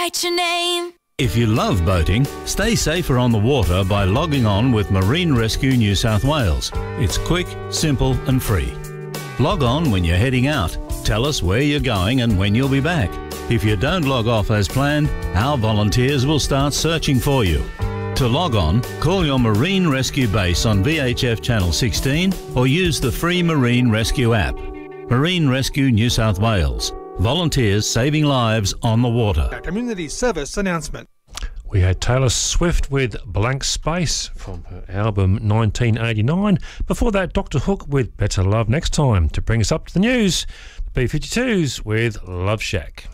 write your name. If you love boating, stay safer on the water by logging on with Marine Rescue New South Wales. It's quick, simple and free. Log on when you're heading out. Tell us where you're going and when you'll be back. If you don't log off as planned, our volunteers will start searching for you. To log on, call your Marine Rescue base on VHF Channel 16 or use the free Marine Rescue app. Marine Rescue New South Wales. Volunteers saving lives on the water. A community service announcement. We had Taylor Swift with Blank Space from her album 1989. Before that, Dr. Hook with Better Love Next Time. To bring us up to the news, the B-52s with Love Shack.